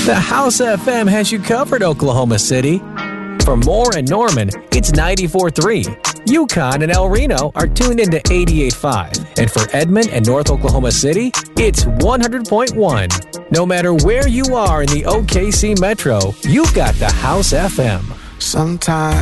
The House FM has you covered, Oklahoma City. For Moore and Norman, it's 94.3. Yukon and El Reno are tuned into 88.5. And for Edmond and North Oklahoma City, it's 100.1. No matter where you are in the OKC Metro, you've got the House FM. Sometimes